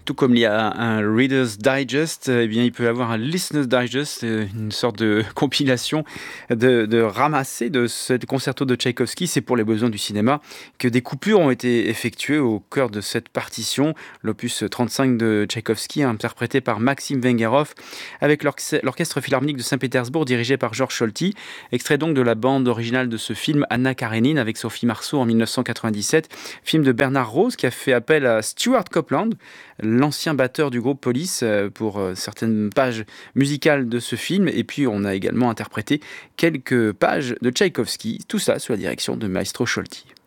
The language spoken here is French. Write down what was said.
Tout comme il y a un Reader's Digest, eh bien, il peut y avoir un Listener's Digest, une sorte de compilation de ramassé de ce concerto de Tchaïkovski. C'est pour les besoins du cinéma que des coupures ont été effectuées au cœur de cette partition, l'opus 35 de Tchaïkovski, interprété par Maxime Vengerov, avec l'Orchestre Philharmonique de Saint-Pétersbourg, dirigé par Georges Scholti. Extrait donc de la bande originale de ce film, Anna Karénine, avec Sophie Marceau en 1997, film de Bernard Rose qui a fait appel à Stuart Copeland, l'ancien batteur du groupe Police, pour certaines pages musicales de ce film. Et puis on a également interprété quelques pages de Tchaïkovski, tout ça sous la direction de Maestro Scholti.